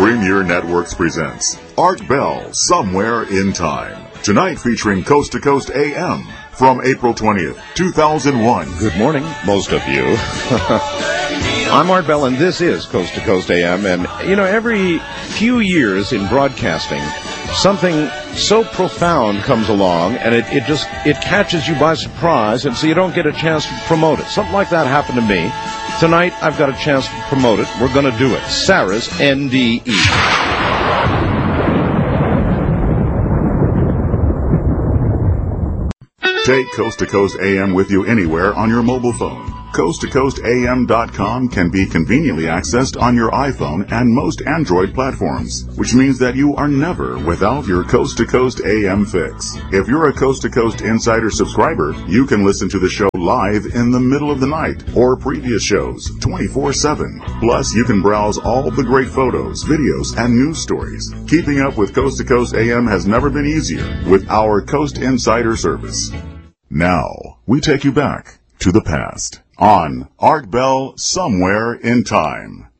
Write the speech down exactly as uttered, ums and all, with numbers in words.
Premier Networks presents Art Bell, Somewhere in Time. Tonight featuring Coast to Coast A M from April twentieth, two thousand one. Good morning, most of you. I'm Art Bell, and this is Coast to Coast A M. And, you know, every few years in broadcasting, something so profound comes along, and it, it just, it catches you by surprise, and so you don't get a chance to promote it. Something like that happened to me. Tonight, I've got a chance to promote it. We're going to do it. Sarah's N D E. Take Coast to Coast A M with you anywhere on your mobile phone. coast to coast a m dot com can be conveniently accessed on your iPhone and most Android platforms, which means that you are never without your Coast to Coast A M fix. If you're a Coast to Coast Insider subscriber, you can listen to the show live in the middle of the night or previous shows twenty-four seven. Plus, you can browse all the great photos, videos, and news stories. Keeping up with Coast to Coast A M has never been easier with our Coast Insider service. Now, we take you back to the past on Art Bell, Somewhere in Time.